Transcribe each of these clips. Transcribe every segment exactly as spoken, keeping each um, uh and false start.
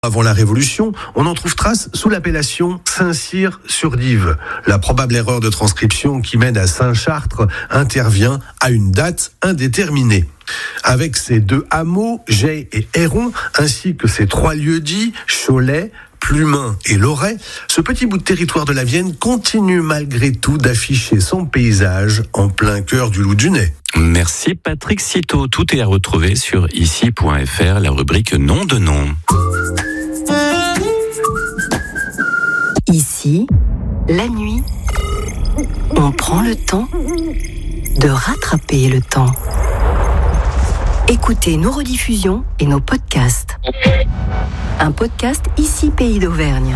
Avant la Révolution, on en trouve trace sous l'appellation Saint-Cyr-sur-Dives. La probable erreur de transcription qui mène à Saint-Chartres intervient à une date indéterminée. Avec ces deux hameaux, Jay et Héron, ainsi que ces trois lieux-dits, Cholet, Plumin et Loret, ce petit bout de territoire de la Vienne continue malgré tout d'afficher son paysage en plein cœur du Loup-du-Nez. Merci Patrick Citeau. Tout est à retrouver sur ici point f r, la rubrique nom de nom. Ici, la nuit, on prend le temps de rattraper le temps. Écoutez nos rediffusions et nos podcasts. Un podcast Ici Pays d'Auvergne.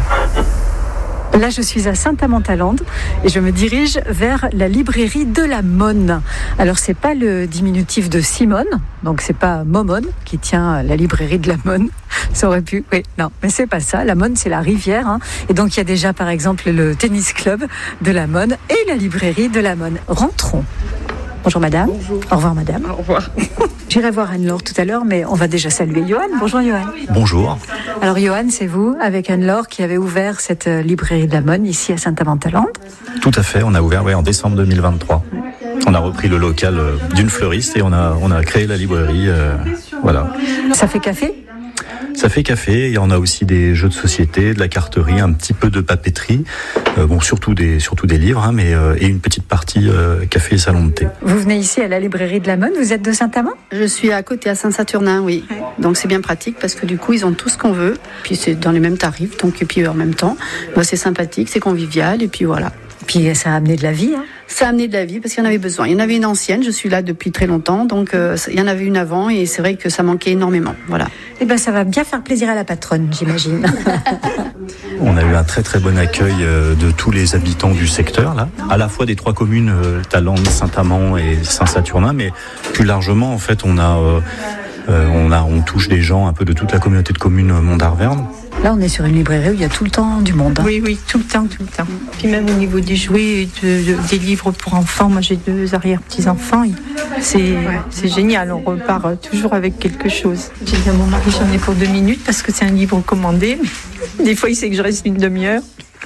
Là, je suis à Saint-Amand-à-Landes et je me dirige vers la librairie de la Monne. Alors, c'est pas le diminutif de Simone, donc c'est pas Momone qui tient la librairie de la Monne. Ça aurait pu, oui, non, mais c'est pas ça. La Monne, c'est la rivière, hein. Et donc il y a déjà, par exemple, le tennis club de la Monne et la librairie de la Monne. Rentrons. Bonjour madame. Bonjour. Au revoir madame. Au revoir. J'irai voir Anne-Laure tout à l'heure, mais on va déjà saluer Johan. Bonjour Johan. Bonjour. Alors Johan, c'est vous, avec Anne-Laure, qui avez ouvert cette librairie de la Monne ici à Saint-Amand-à-Landes. Tout à fait, on a ouvert ouais, en décembre deux mille vingt-trois. On a repris le local d'une fleuriste et on a, on a créé la librairie. Euh, voilà. Ça fait café ? Ça fait café, et on a aussi des jeux de société, de la carterie, un petit peu de papeterie, euh, bon surtout des surtout des livres, hein, mais euh, et une petite partie euh, café et salon de thé. Vous venez ici à la librairie de la Monne, vous êtes de Saint-Amand ? Je suis à côté à Saint-Saturnin, oui. Ouais. Donc c'est bien pratique parce que du coup ils ont tout ce qu'on veut, puis c'est dans les mêmes tarifs, donc et puis en même temps, bah, c'est sympathique, c'est convivial et puis voilà. Puis ça a amené de la vie, hein. Ça a amené de la vie parce qu'il y en avait besoin. Il y en avait une ancienne, je suis là depuis très longtemps, donc euh, il y en avait une avant et c'est vrai que ça manquait énormément. Voilà. Eh ben ça va bien faire plaisir à la patronne, j'imagine. On a eu un très très bon accueil euh, de tous les habitants du secteur, là, à la fois des trois communes, euh, Thalandes, Saint-Amand et Saint-Saturnin, mais plus largement en fait on a euh, euh, on a on touche des gens un peu de toute la communauté de communes Mont-d'Arverne. Là, on est sur une librairie où il y a tout le temps du monde. Hein. Oui, oui, tout le temps, tout le temps. Puis même au niveau des jouets, et de, de, des livres pour enfants, moi j'ai deux arrière-petits-enfants. C'est, ouais. c'est génial, on repart toujours avec quelque chose. J'ai dit à mon mari, j'en ai pour deux minutes parce que c'est un livre commandé. Mais des fois, il sait que je reste une demi-heure.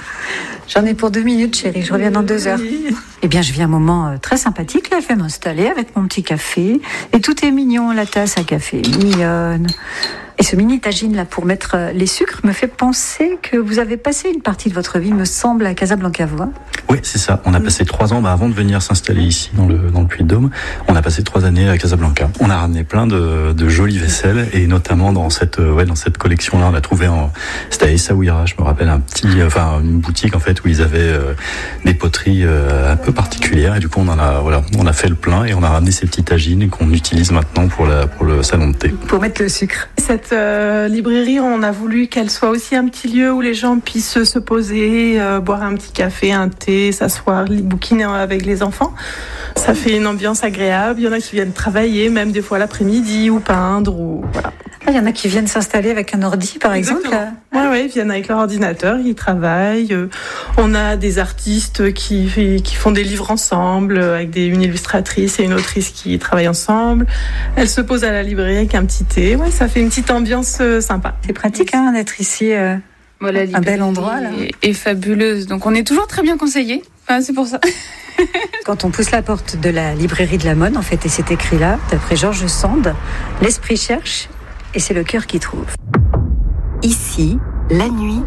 J'en ai pour deux minutes, chérie, je reviens dans deux heures. Oui. Eh bien, je vis un moment très sympathique. Là, je vais m'installer avec mon petit café. Et tout est mignon, la tasse à café mignonne. Et ce mini tagine là pour mettre les sucres me fait penser que vous avez passé une partie de votre vie, me semble, à Casablanca, vous. Hein ? Oui, c'est ça. On a passé trois ans, bah, avant de venir s'installer ici, dans le, dans le Puy-de-Dôme, on a passé trois années à Casablanca. On a ramené plein de, de jolies vaisselles, et notamment dans cette, ouais, dans cette collection-là, on a trouvé en, c'était à Essaouira, je me rappelle, un petit, enfin, une boutique, en fait, où ils avaient euh, des poteries euh, un peu particulières, et du coup, on en a, voilà, on a fait le plein, et on a ramené ces petits tagines qu'on utilise maintenant pour la, pour le salon de thé. Pour mettre le sucre. Cette euh, librairie, on a voulu qu'elle soit aussi un petit lieu où les gens puissent se poser, euh, boire un petit café, un thé, s'asseoir, bouquiner avec les enfants. Ça fait une ambiance agréable. Il y en a qui viennent travailler, même des fois l'après-midi, ou peindre, ou voilà. Ah, il y en a qui viennent s'installer avec un ordi, par exemple. Oui, ouais, ils viennent avec leur ordinateur, ils travaillent. On a des artistes qui, qui font des livres ensemble, avec des, une illustratrice et une autrice qui travaillent ensemble. Elles se posent à la librairie avec un petit thé. Ouais, ça fait une petite ambiance euh, sympa. C'est pratique hein, d'être ici, euh, voilà, un bel endroit. Là. Est, est fabuleuse, donc on est toujours très bien conseillés. Enfin, c'est pour ça. Quand on pousse la porte de la librairie de la Monne, en fait, et c'est écrit là, d'après Georges Sand, l'esprit cherche et c'est le cœur qui trouve. Ici, la nuit,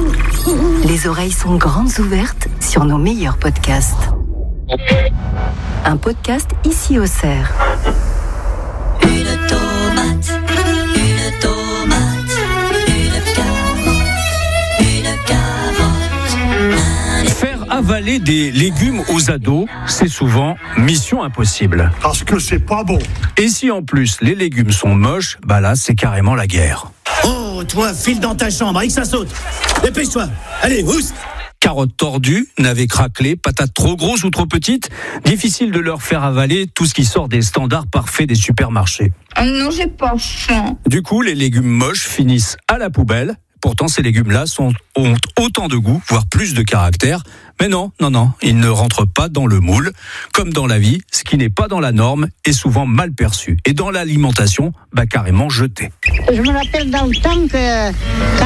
les oreilles sont grandes ouvertes sur nos meilleurs podcasts. Un podcast Ici au Cerf. Une tomate, une tomate, une carotte, une carotte. Faire avaler des légumes aux ados, c'est souvent mission impossible. Parce que c'est pas bon. Et si en plus les légumes sont moches, bah là c'est carrément la guerre. Oh, toi, file dans ta chambre, et que ça saute. Dépêche-toi. Allez, oust. Carottes tordues, navets craquelés, patates trop grosses ou trop petites, difficile de leur faire avaler tout ce qui sort des standards parfaits des supermarchés. Oh non, j'ai pas faim. Du coup, les légumes moches finissent à la poubelle. Pourtant, ces légumes-là sont, ont autant de goût, voire plus de caractère, Mais non, non, non, il ne rentre pas dans le moule. Comme dans la vie, ce qui n'est pas dans la norme est souvent mal perçu. Et dans l'alimentation, bah carrément jeté. Je me rappelle dans le temps que